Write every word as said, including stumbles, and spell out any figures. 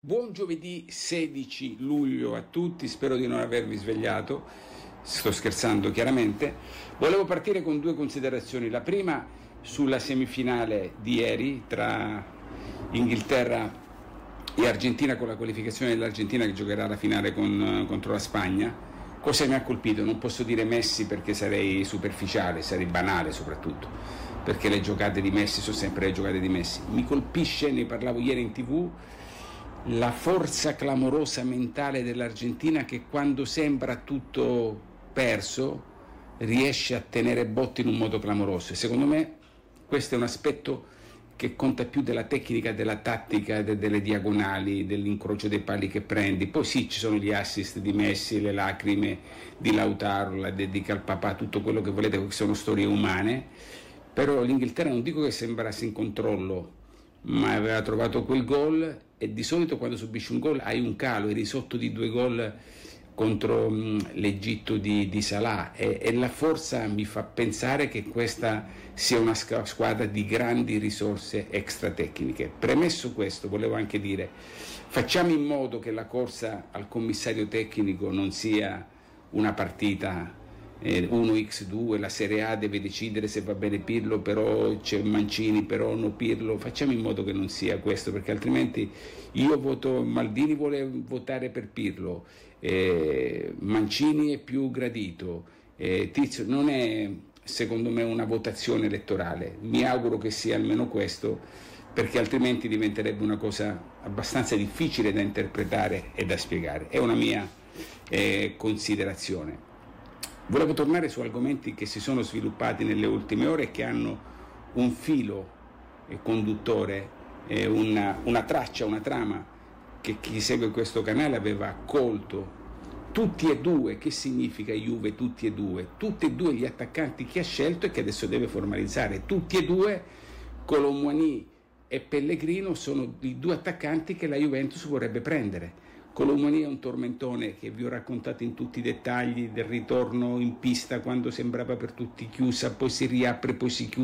Buon giovedì sedici luglio a tutti, spero di non avervi svegliato, sto scherzando chiaramente. Volevo partire con due considerazioni. La prima sulla semifinale di ieri tra Inghilterra e Argentina, con la qualificazione dell'Argentina che giocherà la finale con, contro la Spagna. Cosa mi ha colpito? Non posso dire Messi perché sarei superficiale, sarei banale soprattutto, perché le giocate di Messi sono sempre le giocate di Messi. Mi colpisce, ne parlavo ieri in tv, la forza clamorosa mentale dell'Argentina, che quando sembra tutto perso riesce a tenere botti in un modo clamoroso, e secondo me questo è un aspetto che conta più della tecnica, della tattica, de- delle diagonali, dell'incrocio dei pali che prendi. Poi sì, ci sono gli assist di Messi, le lacrime di Lautaro, la dedica al papà, tutto quello che volete, che sono storie umane, però l'Inghilterra non dico che sembrasse in controllo, ma aveva trovato quel gol, e di solito quando subisci un gol hai un calo, eri sotto di due gol contro mh, l'Egitto di, di Salah, e, e la forza mi fa pensare che questa sia una squadra di grandi risorse extratecniche. Premesso questo, volevo anche dire, facciamo in modo che la corsa al commissario tecnico non sia una partita uno per due, la Serie A deve decidere se va bene Pirlo, però c'è Mancini, però no Pirlo. Facciamo in modo che non sia questo, perché altrimenti io voto, Maldini vuole votare per Pirlo, eh, Mancini è più gradito, eh, Tizio, non è secondo me una votazione elettorale. Mi auguro che sia almeno questo, perché altrimenti diventerebbe una cosa abbastanza difficile da interpretare e da spiegare. È una mia eh, considerazione. Volevo tornare su argomenti che si sono sviluppati nelle ultime ore e che hanno un filo conduttore, eh, una, una traccia, una trama che chi segue questo canale aveva colto. Tutti e due, che significa Juve tutti e due? Tutti e due gli attaccanti che ha scelto e che adesso deve formalizzare. Tutti e due, Kolo Muani e Pellegrino, sono i due attaccanti che la Juventus vorrebbe prendere. Kolo Muani è un tormentone che vi ho raccontato in tutti i dettagli del ritorno in pista quando sembrava per tutti chiusa, poi si riapre, poi si chiude.